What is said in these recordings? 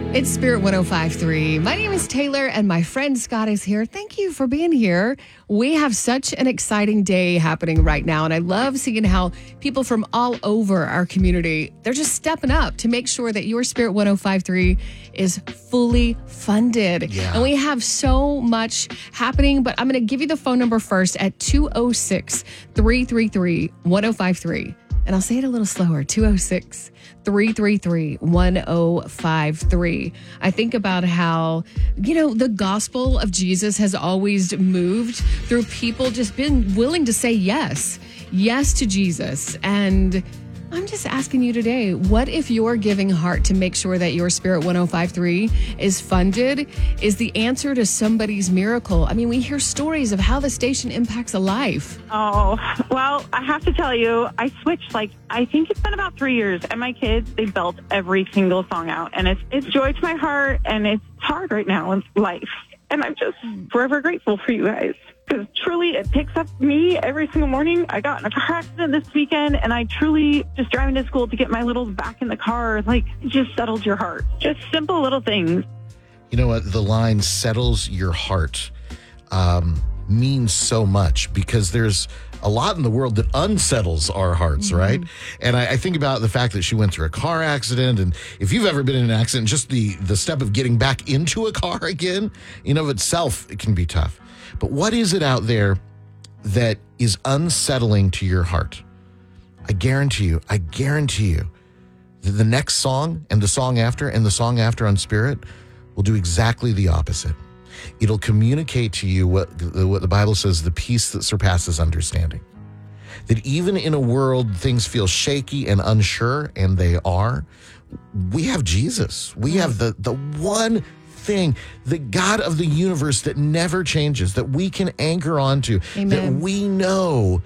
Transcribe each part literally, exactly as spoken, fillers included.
It's Spirit one oh five point three. My name is Taylor and my friend Scott is here. Thank you for being here. We have such an exciting day happening right now, and I love seeing how people from all over our community, they're just stepping up to make sure that your Spirit one oh five point three is fully funded. Yeah. And we have so much happening, but I'm going to give you the phone number first at two oh six, three three three, one oh five three. And I'll say it a little slower, two oh six, three three three, one oh five three. I think about how, you know, the gospel of Jesus has always moved through people just being willing to say yes, yes to Jesus. And I'm just asking you today, what if your giving heart to make sure that your Spirit one oh five point three is funded is the answer to somebody's miracle? I mean, we hear stories of how the station impacts a life. Oh, well, I have to tell you, I switched, like, I think it's been about three years, and my kids, they belt every single song out, and it's, it's joy to my heart, and it's hard right now in life, and I'm just forever grateful for you guys. Because truly, it picks up me every single morning. I got in a car accident this weekend, and I truly just driving to school to get my littles back in the car, like, it just settles your heart. Just simple little things. You know what? The line settles your heart um, means so much because there's a lot in the world that unsettles our hearts, mm-hmm. right? And I, I think about the fact that she went through a car accident. And if you've ever been in an accident, just the, the step of getting back into a car again, in of itself, it can be tough. But what is it out there that is unsettling to your heart? I guarantee you, I guarantee you that the next song and the song after and the song after on Spirit will do exactly the opposite. It'll communicate to you what, what the Bible says, the peace that surpasses understanding. That even in a world things feel shaky and unsure, and they are, we have Jesus. We have the, the one thing, the God of the universe that never changes, that we can anchor onto, Amen. That we know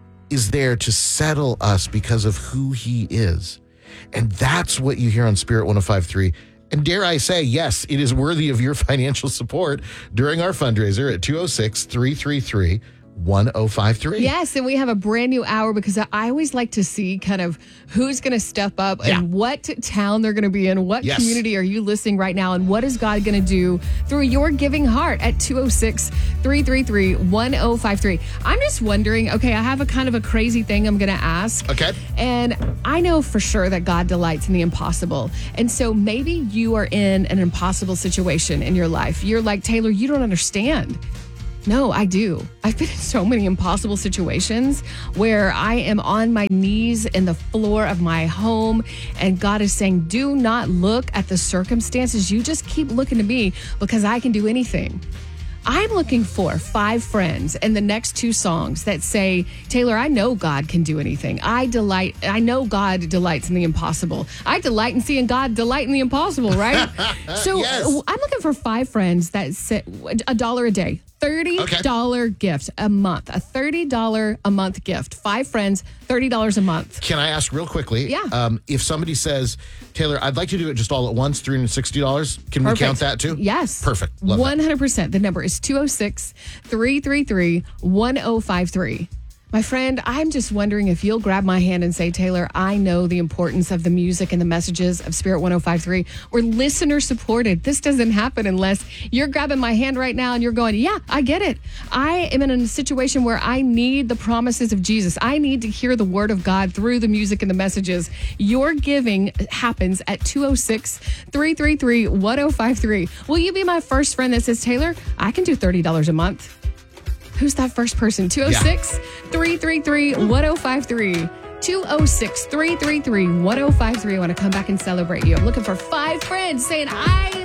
is there to settle us because of who he is. And that's what you hear on Spirit one oh five point three. And dare I say, yes, it is worthy of your financial support during our fundraiser at two oh six, three three three, one oh five three. Yes, and we have a brand new hour because I always like to see kind of who's going to step up Yeah. and what town they're going to be in. What Yes. community are you listening right now? And what is God going to do through your giving heart at two oh six, three three three, one oh five three. I'm just wondering, okay, I have a kind of a crazy thing I'm going to ask. Okay. And I know for sure that God delights in the impossible. And so maybe you are in an impossible situation in your life. You're like, Taylor, you don't understand. No, I do. I've been in so many impossible situations where I am on my knees in the floor of my home and God is saying, do not look at the circumstances. You just keep looking to me because I can do anything. I'm looking for five friends in the next two songs that say, Taylor, I know God can do anything. I delight, I know God delights in the impossible. I delight in seeing God delight in the impossible, right? So Yes. I'm looking for five friends that say a dollar a day. thirty dollars Okay. gift a month, a thirty dollars a month gift. Five friends, thirty dollars a month. Can I ask real quickly? Yeah. Um, if somebody says, Taylor, I'd like to do it just all at once, three hundred sixty dollars, can Perfect. we count that too? Yes. Perfect. Love that. one hundred percent. The number is two oh six, three three three, one oh five three. My friend, I'm just wondering if you'll grab my hand and say, Taylor, I know the importance of the music and the messages of Spirit one oh five point three. We're listener supported. This doesn't happen unless you're grabbing my hand right now and you're going, yeah, I get it. I am in a situation where I need the promises of Jesus. I need to hear the word of God through the music and the messages. Your giving happens at two oh six, three three three, one oh five three. Will you be my first friend that says, Taylor, I can do thirty dollars a month? Who's that first person? two oh six, three three three, one oh five three. two oh six, three three three, one oh five three. I want to come back and celebrate you. I'm looking for five friends saying, I